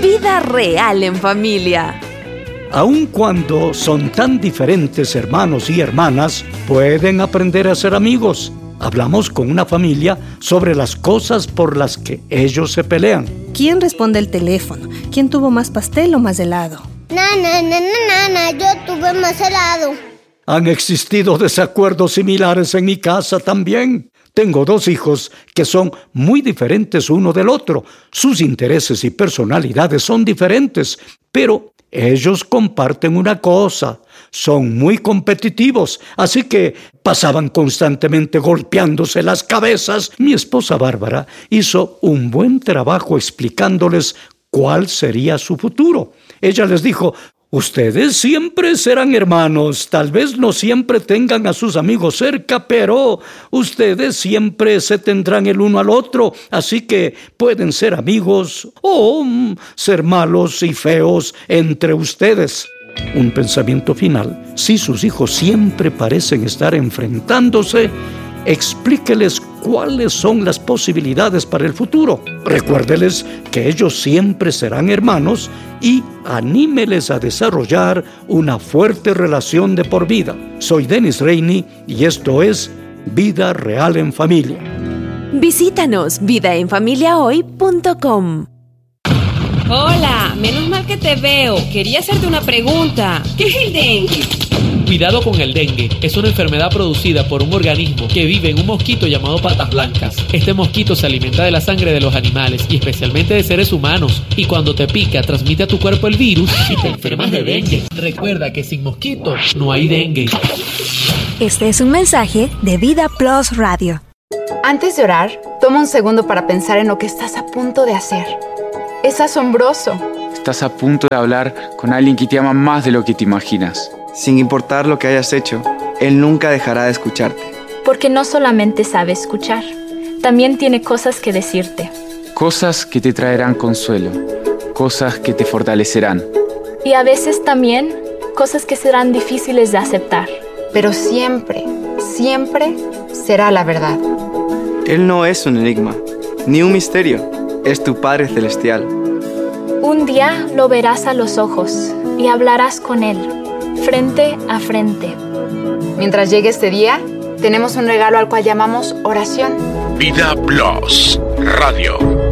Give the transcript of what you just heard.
Vida real en familia. Aun cuando son tan diferentes hermanos y hermanas, pueden aprender a ser amigos. Hablamos con una familia sobre las cosas por las que ellos se pelean. ¿Quién responde el teléfono? ¿Quién tuvo más pastel o más helado? Nana, yo tuve más helado. Han existido desacuerdos similares en mi casa también. Tengo 2 hijos que son muy diferentes uno del otro. Sus intereses y personalidades son diferentes, pero ellos comparten una cosa: son muy competitivos, así que pasaban constantemente golpeándose las cabezas. Mi esposa Bárbara hizo un buen trabajo explicándoles cuál sería su futuro. Ella les dijo: ustedes siempre serán hermanos, tal vez no siempre tengan a sus amigos cerca, pero ustedes siempre se tendrán el uno al otro, así que pueden ser amigos o ser malos y feos entre ustedes. Un pensamiento final: si sus hijos siempre parecen estar enfrentándose, explíqueles cuáles son las posibilidades para el futuro. Recuérdeles que ellos siempre serán hermanos y anímeles a desarrollar una fuerte relación de por vida. Soy Dennis Rainey y esto es Vida Real en Familia. Visítanos vidaenfamiliahoy.com. Hola, menos mal que te veo. Quería hacerte una pregunta. ¿Qué es el dengue? Cuidado con el dengue. Es una enfermedad producida por un organismo que vive en un mosquito llamado patas blancas. Este mosquito se alimenta de la sangre de los animales y especialmente de seres humanos. Y cuando te pica, transmite a tu cuerpo el virus y te enfermas de dengue. Recuerda que sin mosquito no hay dengue. Este es un mensaje de Vida Plus Radio. Antes de orar, toma un segundo para pensar en lo que estás a punto de hacer. Es asombroso. Estás a punto de hablar con alguien que te ama más de lo que te imaginas. Sin importar lo que hayas hecho, Él nunca dejará de escucharte. Porque no solamente sabe escuchar, también tiene cosas que decirte. Cosas que te traerán consuelo, cosas que te fortalecerán. Y a veces también cosas que serán difíciles de aceptar. Pero siempre será la verdad. Él no es un enigma, ni un misterio. Es tu Padre Celestial. Un día lo verás a los ojos y hablarás con Él, frente a frente. Mientras llegue este día, tenemos un regalo al cual llamamos oración. Vida Plus Radio.